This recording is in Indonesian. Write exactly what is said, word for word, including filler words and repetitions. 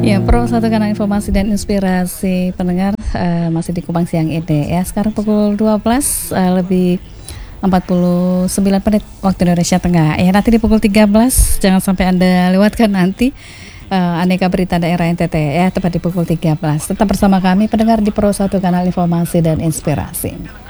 Ya, Pro satu kanal informasi dan inspirasi pendengar uh, masih di Kupang siang ini ya. Sekarang pukul dua belas uh, lebih empat puluh sembilan menit waktu Indonesia Tengah. Ya, nanti di pukul tiga belas jangan sampai Anda lewatkan nanti uh, aneka berita daerah N T T ya, tepat di pukul tiga belas. Tetap bersama kami pendengar di Pro satu kanal informasi dan inspirasi.